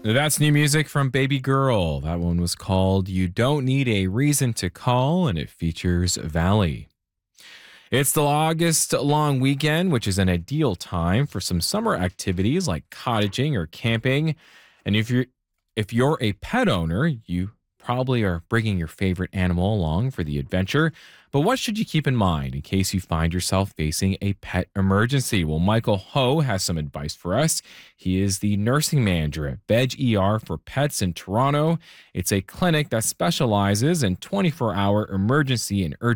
That's new music from Baby Girl. That one was called You Don't Need a Reason to Call, and it features Valley. It's the August long weekend, which is an ideal time for some summer activities like cottaging or camping. And if you're a pet owner, you probably are bringing your favorite animal along for the adventure. But what should you keep in mind in case you find yourself facing a pet emergency? Well, Michael Ho has some advice for us. He is the nursing manager at Veg ER for Pets in Toronto. It's a clinic that specializes in 24-hour emergency and urgent